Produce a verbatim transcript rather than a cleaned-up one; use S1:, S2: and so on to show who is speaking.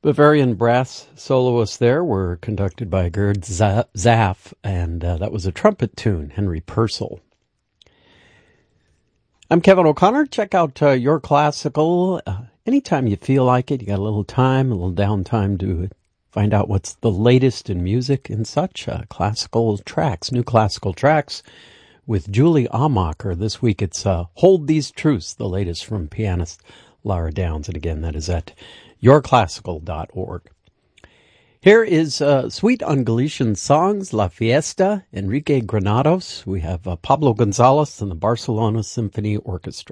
S1: Bavarian brass soloists there were conducted by Gerd Zaff, and uh, that was a trumpet tune, Henry Purcell. I'm Kevin O'Connor. Check out uh, Your Classical uh, anytime you feel like it. You got a little time, a little downtime to find out what's the latest in music and such. Uh, classical tracks, new classical tracks with Julie Amacher. This week it's uh, Hold These Truths, the latest from pianist Lara Downs. And again, that is at your classical dot org. Here is uh, Suite on Galician Songs, La Fiesta, Enrique Granados. We have uh, Pablo Gonzalez and the Barcelona Symphony Orchestra.